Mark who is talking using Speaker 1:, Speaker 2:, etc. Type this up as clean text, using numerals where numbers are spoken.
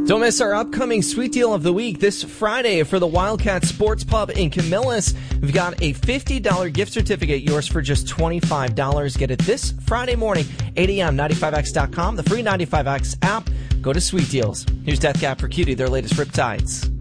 Speaker 1: Don't miss our upcoming Sweet Deal of the Week this Friday for the Wildcat Sports Pub in Camillus. We've got a $50 gift certificate, yours for just $25. Get it this Friday morning, 8 a.m., 95X.com, the free 95X app. Go to Sweet Deals. Here's Death Cab for Cutie, their latest Riptides.